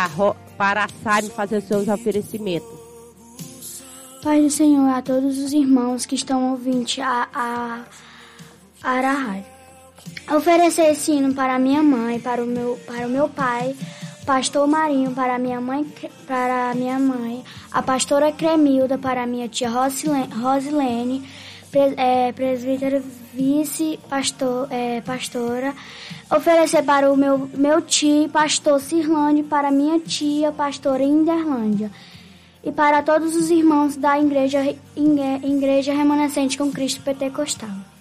para a SAIME fazer os seus oferecimentos. Pai do Senhor, a todos os irmãos que estão ouvindo a rádio. Oferecer esse hino para minha mãe, para o meu pai, pastor Marinho, para minha mãe, a pastora Cremilda, para minha tia Rosilene, presbítero pastora. Oferecer para o meu tio, pastor Cirlândia, para minha tia, pastora Inderlândia. E para todos os irmãos da igreja remanescente com Cristo Pentecostal.